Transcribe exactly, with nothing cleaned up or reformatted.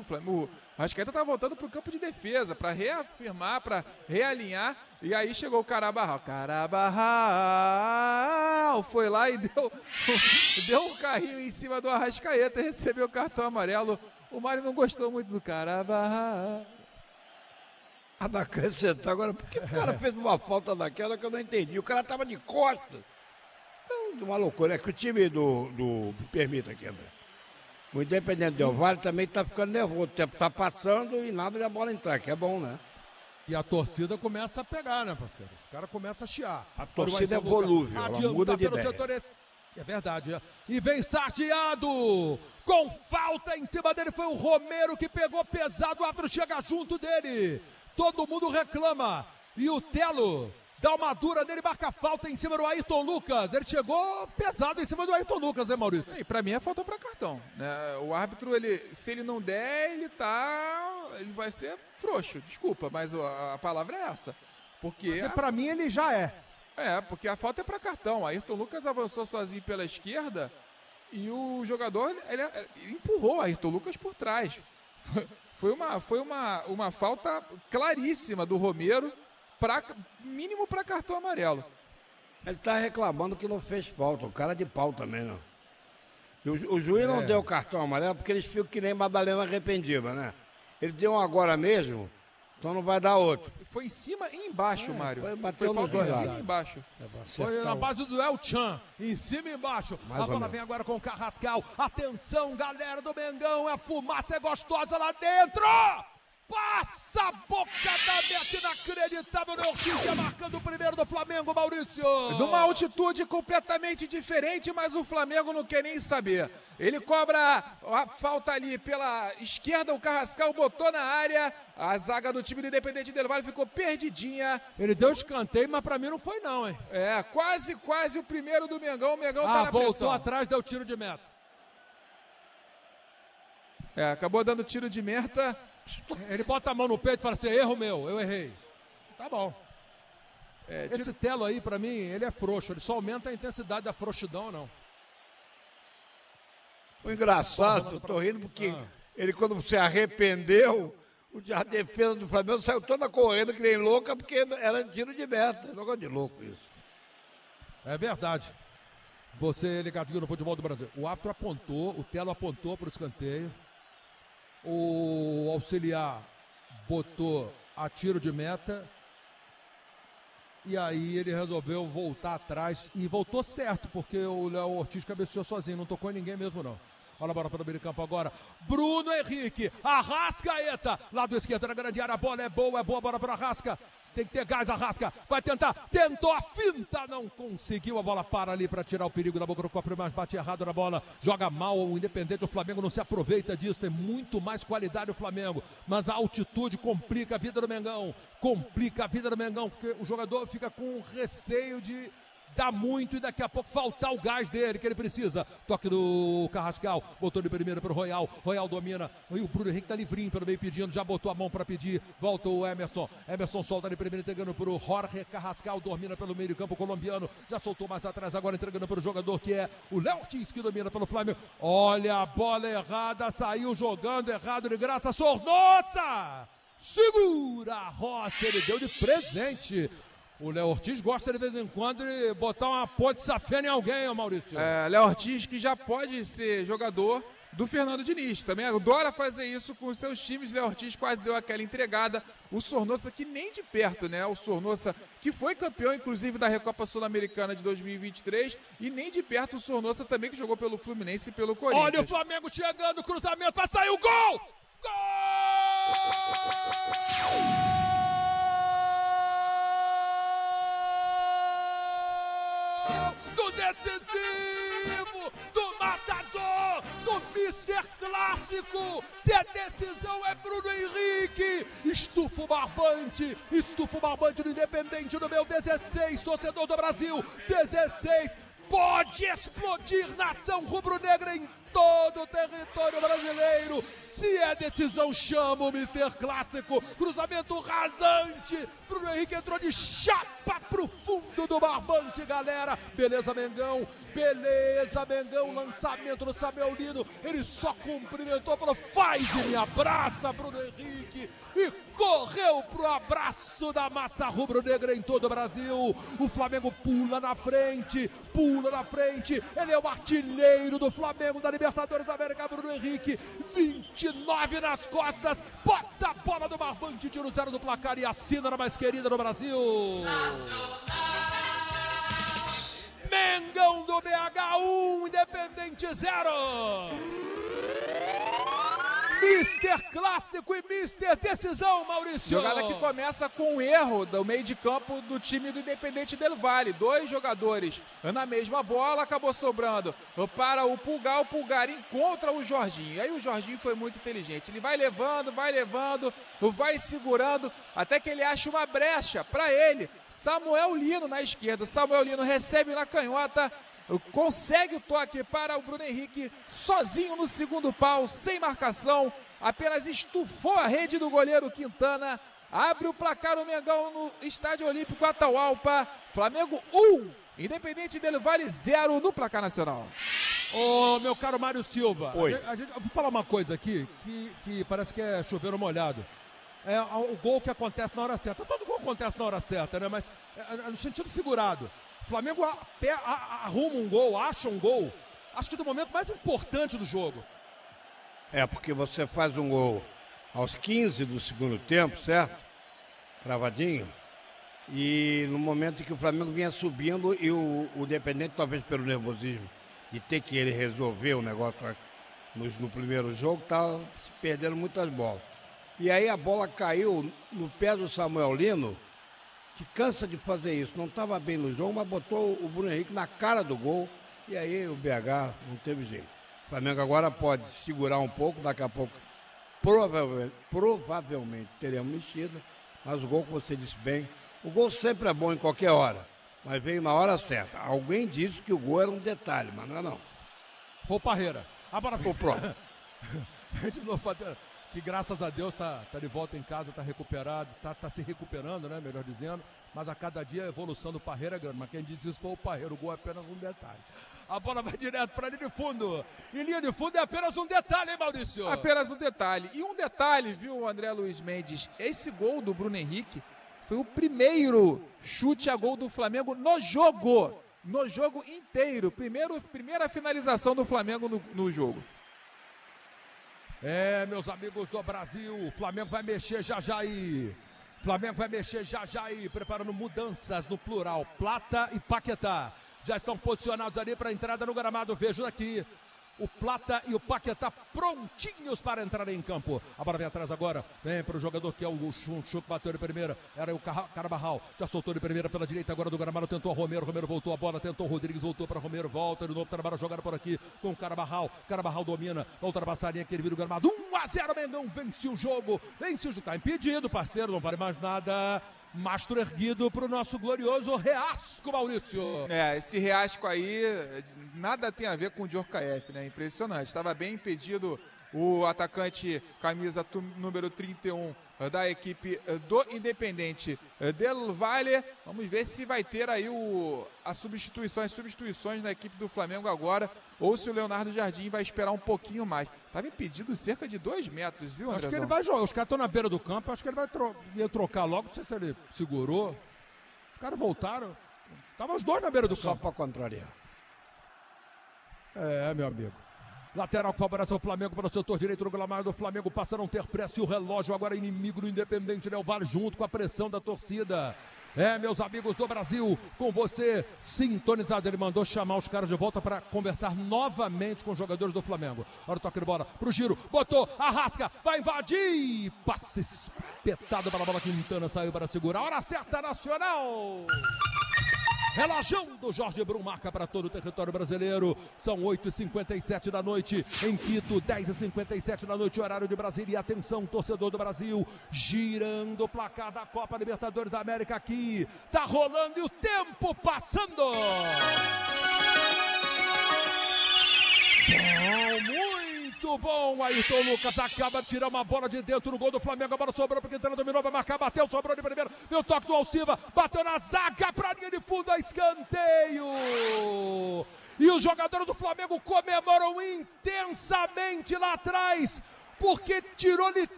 Flamengo, o Arrascaeta tá voltando pro campo de defesa, para reafirmar, para realinhar, e aí chegou o Carabarral. Carabarral foi lá e deu, deu um carrinho em cima do Arrascaeta, recebeu o cartão amarelo. O Mário não gostou muito do Carabarral. A da acrescentar agora, por que o cara fez uma falta daquela que eu não entendi? O cara tava de costas. É uma loucura, é que o time do, do me permita aqui, André. O Independente Del Valle também tá ficando nervoso. O tempo tá passando e nada de a bola entrar, que é bom, né? E a torcida começa a pegar, né, parceiro? Os caras começam a chiar. A torcida é volúvel, ela muda de ideia. É verdade, é. E vem Sardiado, com falta em cima dele, foi o Romero que pegou pesado, o árbitro chega junto dele. Todo mundo reclama. E o Telo dá uma dura nele, marca falta em cima do Ayrton Lucas. Ele chegou pesado em cima do Ayrton Lucas, né, Maurício? E pra mim é falta pra cartão, né? O árbitro, ele, se ele não der, ele tá... ele vai ser frouxo, desculpa, mas a, a palavra é essa. Porque Mas, a... pra mim ele já é. É, porque a falta é pra cartão. Ayrton Lucas avançou sozinho pela esquerda e o jogador, ele, ele empurrou Ayrton Lucas por trás. Foi uma, foi uma, uma falta claríssima do Romero, pra, mínimo para cartão amarelo. Ele tá reclamando que não fez falta, o cara de pau também, não. E o, o juiz é. não deu cartão amarelo porque eles ficam que nem Madalena arrependida, né? Ele deu um agora mesmo, então não vai dar outro. Foi em cima e embaixo, é, Mário. Foi, bateu foi nos dois lados. Em cima e embaixo. Foi na base do El Chan, em cima e embaixo. Mais a bola vem agora com o Carrascal. Atenção, galera do Mengão, a fumaça é gostosa lá dentro! Passa a boca da meta, inacreditável, Leortiz marcando o primeiro do Flamengo, Maurício. De uma altitude completamente diferente, mas o Flamengo não quer nem saber. Ele cobra a falta ali pela esquerda, o Carrascal botou na área, a zaga do time do Independente Del Valle ficou perdidinha. Ele deu escanteio, mas pra mim não foi não, hein. É, quase, quase o primeiro do Mengão, o Mengão ah, tá na voltou pressão. Atrás, deu tiro de meta. É, acabou dando tiro de meta. Ele bota a mão no peito e fala assim, erro meu, eu errei. Tá bom. É, tiro... Esse Telo aí, pra mim, ele é frouxo. Ele só aumenta a intensidade da frouxidão, não. O engraçado, eu tô rindo porque ah. ele, quando se arrependeu, a defesa do Flamengo saiu toda correndo que nem louca porque era tiro de meta. Negócio de louco isso. É verdade. Você ligadinho no futebol do Brasil. O árbitro apontou, o Telo apontou pro escanteio. O auxiliar botou a tiro de meta e aí ele resolveu voltar atrás e voltou certo, porque o Léo Ortiz cabeceou sozinho, não tocou em ninguém mesmo não. Olha a bola pelo meio de campo agora, Bruno Henrique, Arrascaeta, lado esquerdo na grande área, a bola é boa, é boa a bola para Arrasca. Tem que ter gás, Arrasca, vai tentar, tentou a finta, não conseguiu, a bola para ali para tirar o perigo da boca do cofre, mas bate errado na bola, joga mal o Independente, o Flamengo não se aproveita disso, tem muito mais qualidade o Flamengo, mas a altitude complica a vida do Mengão, complica a vida do Mengão, porque o jogador fica com receio de dar muito e daqui a pouco faltar o gás dele que ele precisa. Toque do Carrascal, botou de primeira para o Royal, Royal domina, e o Bruno Henrique tá livrinho pelo meio pedindo, já botou a mão para pedir, volta o Emerson, Emerson solta de primeira entregando para o Jorge Carrascal, domina pelo meio de campo colombiano, já soltou mais atrás agora entregando para o jogador que é o Léo Ortiz, que domina pelo Flamengo. Olha a bola errada, saiu jogando errado de graça, Sornosa segura a Rossi, ele deu de presente. O Léo Ortiz gosta de vez em quando de botar uma ponte safena em alguém, ó, Maurício. É, Léo Ortiz que já pode ser jogador do Fernando Diniz. Também adora fazer isso com os seus times. Léo Ortiz quase deu aquela entregada. O Sornosa que nem de perto, né? O Sornosa que foi campeão, inclusive, da Recopa Sul-Americana de dois mil e vinte e três. E nem de perto o Sornosa também que jogou pelo Fluminense e pelo Corinthians. Olha o Flamengo chegando, cruzamento, vai sair o gol! Gol! Do decisivo, do matador, do mister Clássico, se a decisão é Bruno Henrique, estufa o barbante, estufa o barbante do Independente no meu dezesseis, torcedor do Brasil, dezesseis, pode explodir nação rubro-negra em todo o território brasileiro. Se é decisão, chama o mister Clássico. Cruzamento rasante. Bruno Henrique entrou de chapa pro fundo do barbante, galera. Beleza, Mengão. Beleza, Mengão. Lançamento no Samuel Lino. Ele só cumprimentou, falou, faz e me abraça, Bruno Henrique. E correu pro abraço da massa rubro-negra em todo o Brasil. O Flamengo pula na frente. Pula na frente. Ele é o artilheiro do Flamengo da Libertadores da América, Bruno Henrique. vinte e nove nas costas, bota a bola do barbante, tira o zero do placar e assina na mais querida no Brasil. Mengão do B H um, Independente zero. mister Clássico e mister Decisão, Maurício. Jogada que começa com um erro do meio de campo do time do Independente Del Valle. Dois jogadores na mesma bola, acabou sobrando para o Pulgar. O Pulgar encontra o Jorginho. Aí o Jorginho foi muito inteligente. Ele vai levando, vai levando, vai segurando, até que ele acha uma brecha para ele. Samuel Lino na esquerda. Samuel Lino recebe na canhota. Consegue o toque para o Bruno Henrique, sozinho no segundo pau, sem marcação, apenas estufou a rede do goleiro Quintana, abre o placar o Mengão no Estádio Olímpico Atahualpa. Flamengo um, Independente Del Valle zero no placar nacional. Ô, meu caro Mário Silva, Oi. A gente, a gente, eu vou falar uma coisa aqui, que, que parece que é chover molhado. É o gol que acontece na hora certa. Todo gol acontece na hora certa, né? Mas é, é no sentido figurado. O Flamengo a, a, a, arruma um gol, acha um gol, acho que no momento mais importante do jogo. É, porque você faz um gol aos quinze do segundo tempo, certo? Cravadinho. E no momento em que o Flamengo vinha subindo e o, o Independente, talvez pelo nervosismo de ter que ele resolver o negócio no, no primeiro jogo, estava se perdendo muitas bolas. E aí a bola caiu no pé do Samuel Lino, que cansa de fazer isso, não estava bem no jogo, mas botou o Bruno Henrique na cara do gol, e aí o B H não teve jeito. O Flamengo agora pode segurar um pouco, daqui a pouco provavelmente, provavelmente teremos mexida, mas o gol que você disse bem, o gol sempre é bom em qualquer hora, mas veio na hora certa. Alguém disse que o gol era um detalhe, mas não é não. Foi o Parreira. Agora Ficou pronto. de novo, Parreira. Que graças a Deus está tá de volta em casa, está recuperado, está tá se recuperando, né, melhor dizendo, mas a cada dia a evolução do Parreira é grande, mas quem disse isso foi o Parreira, o gol é apenas um detalhe. A bola vai direto para a linha de fundo, e linha de fundo é apenas um detalhe, hein, Maurício? Apenas um detalhe, e um detalhe, viu, André Luiz Mendes, esse gol do Bruno Henrique foi o primeiro chute a gol do Flamengo no jogo, no jogo inteiro, Primeiro, primeira finalização do Flamengo no, no jogo. É, meus amigos do Brasil, o Flamengo vai mexer já já aí. Flamengo vai mexer já já aí, preparando mudanças no plural. Plata e Paquetá já estão posicionados ali para a entrada no gramado. Vejo daqui o Plata e o Paquetá prontinhos para entrar em campo. A bola vem atrás agora, vem para o jogador que é o Chute, chute bateu de primeira, era o Carabarral, já soltou de primeira pela direita agora do gramado, tentou Romero, Romero voltou a bola, tentou Rodrigues, voltou para Romero, volta de novo, trabalha jogada por aqui com o Carabarral, Carabarral domina, vai ultrapassar a linha que ele vira o gramado, um a zero, Mengão vence o jogo, vence o jogo, tá impedido, parceiro, não vale mais nada. Mastro erguido para o nosso glorioso Reasco, Maurício. É, esse Reasco aí, nada tem a ver com o Djorkaeff, né? Impressionante. Estava bem impedido o atacante camisa número trinta e um da equipe do Independente Del Valle. Vamos ver se vai ter aí o, a substituição, as substituições na equipe do Flamengo agora, ou se o Leonardo Jardim vai esperar um pouquinho mais. Estava impedido cerca de dois metros, viu, Andrezão? Acho que ele vai jogar, os caras estão na beira do campo, acho que ele vai tro ia trocar logo, não sei se ele segurou. Os caras voltaram, estavam os dois na beira do Só campo. para contrariar. É, meu amigo. Lateral que favorece o Flamengo para o setor direito do gramado do Flamengo, passa a não ter pressa e o relógio agora inimigo do Independente Del Valle junto com a pressão da torcida. É, meus amigos do Brasil, com você sintonizado. Ele mandou chamar os caras de volta para conversar novamente com os jogadores do Flamengo. Olha o toque de bola pro giro, botou, arrasca, vai invadir. Passe espetado para a bola, Quintana saiu para segurar. Hora certa, Nacional. Relógio do Jorge Brum marca para todo o território brasileiro. São oito e cinquenta e sete da noite em Quito, dez e cinquenta e sete da noite, horário de Brasília. E atenção, torcedor do Brasil, girando o placar da Copa Libertadores da América aqui. Tá rolando e o tempo passando. Bom, Muito bom, Ayrton Lucas acaba de tirar uma bola de dentro no gol do Flamengo, a bola sobrou porque Quintana dominou, vai marcar, bateu, sobrou de primeiro, deu toque do Alciva, bateu na zaga pra linha de fundo, a escanteio. E os jogadores do Flamengo comemoram intensamente lá atrás, porque tirou literalmente